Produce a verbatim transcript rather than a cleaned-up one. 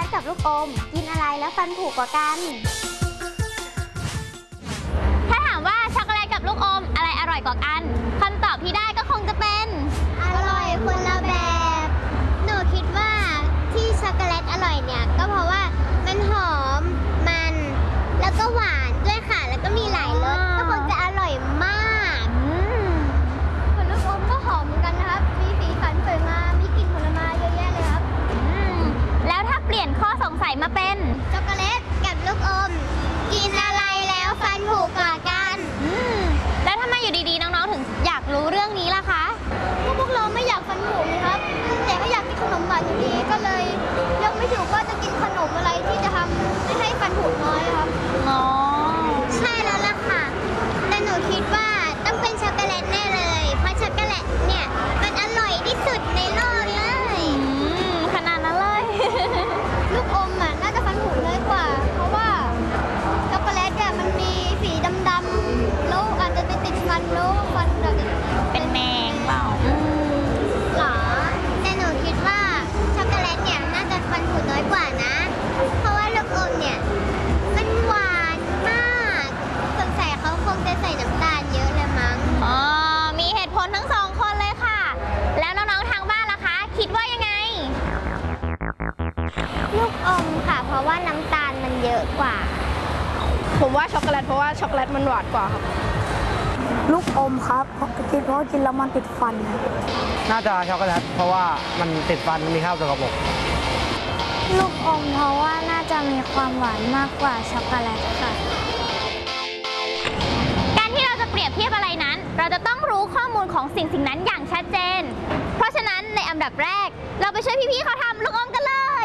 กับลูกอมกินอะไรแล้วฟันผุกว่ากันถ้าถามว่าช็อกโกแลตกับลูกอมอะไรอร่อยกว่ากันคำตอบที่ได้ก็คงจะเป็นอร่อยคนละแบบหนูคิดว่าที่ช็อกโกแลตอร่อยเนี่ยก็เพราะว่ามันหอมมันแล้วก็หวานด้วยค่ะแล้วก็มีหลายรสก็คงจะอร่อยมากส่วนลูกอมก็หอมเหมือนกันนะครับมีสีสันสวยงามมีกลิ่นผลไม้เยอะแยะเลยครับแล้วถ้าเปลี่ยนข้อสงสัยมาเป็นช็อกโกแลตกับลูกอมกินอะไรแล้วฟันผุกว่ากันแล้วทำไมอยู่ดีๆน้องๆถึงอยากรู้เรื่องนี้ล่ะคะก็พวกเราไม่อยากฟันผุนะครับแต่ก็อยากกินขนมหวานอยู่ดีก็เลยเลือกไม่ถูกว่าจะกินขนมอะไรที่จะทำไม่ให้ฟันผุน้อยครับอ๋อใช่แล้วล่ะค่ะแต่หนูคิดว่าต้องเป็นช็อกโกแลตแน่เลยเพราะช็อกโกแลตเนี่ยมันอร่อยที่สุดในโลกเลยขนาดนั้นเลย ลูกอมอ่ะน่าจะฟันผุน้อยกว่าเพราะว่าช็อกโกแลตเนี่ยมันมีสีดำๆแล้วอาจจะไปติดฟันแล้วฟันแบบเป็นแมงเปล่าหรอแต่หนูคิดว่าช็อกโกแลตเนี่ยน่าจะฟันผุน้อยกว่านะเพราะว่าลูกอมเนี่ยมันหวานมากสงสัยเขาคงจะใส่น้ำตาลเยอะเลยมั้งอ๋อมีเหตุผลทั้งสองคนเลยค่ะแล้วน้องๆทางบ้านล่ะคะคิดว่ายังไงลูกอมค่ะเพราะว่าน้ำตาลมันเยอะกว่าผมว่าช็อกโกแลตเพราะว่าช็อกโกแลตมันหวานกว่าครับลูกอมครับกินเพราะกินแล้วมันติดฟันน่าจะช็อกโกแลตเพราะว่ามันติดฟันมีข้าวสกปรกลูกอมเพราะว่าน่าจะมีความหวานมากกว่าช็อกโกแลตค่ะการที่เราจะเปรียบเทียบอะไรนั้นเราจะต้องรู้ข้อมูลของสิ่งสิ่งนั้นอย่างชัดเจนเพราะฉะนั้นในอันดับแรกเราไปช่วยพี่ๆเขาทำลูกอมกันเลย